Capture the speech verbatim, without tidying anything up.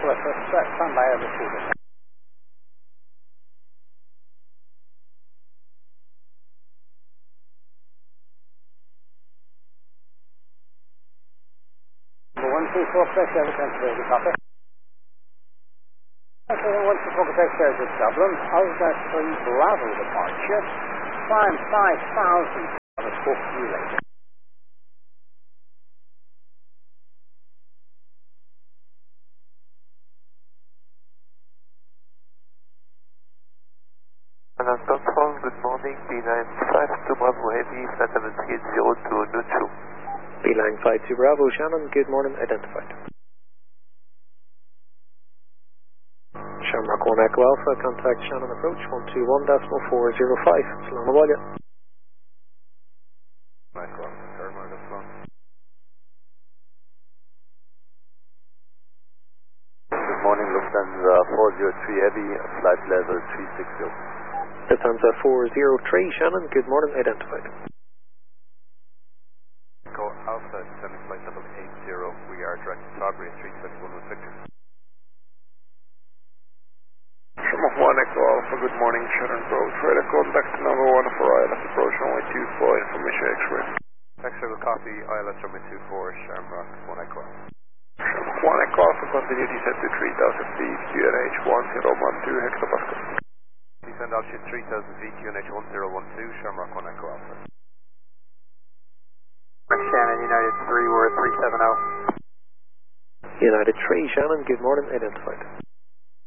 Southwest, stand by over Cedar. one two four, press over ten copy. one two four, press over Dublin, over three Bravo departure, climb five thousand on a book you later. Stockholm, good morning, B nine five two Bravo Heavy, flight seven three zero to Nuchu. B nine five two Bravo, Shannon, good morning, identified. Shamrock one Echo Alpha, contact Shannon approach one two one point four zero five, Salam Awalia. Echo Alpha, Shamrock one. Good morning, Lufthansa four zero three Heavy, flight level three six zero. Lufthansa four zero three, Shannon, good morning, identified. Echo Alpha, descending flight level eight zero, we are direct to Togri at three twenty-one with Victor. Shamrock one Echo Alpha, good morning, Shannon approach, radar contact number one for I L S approach runway two four, information X-ray. X-ray will copy, I L S runway two four, Shamrock one Echo Alpha. Shamrock one Echo Alpha, continue descent to three thousand feet, Q N H one zero one two hectopascal. Descend altitude three thousand feet, Q N H one zero one two, Shamrock one Echo Alpha. Shannon, United three, we're at three seven zero. United three, Shannon, good morning, identified.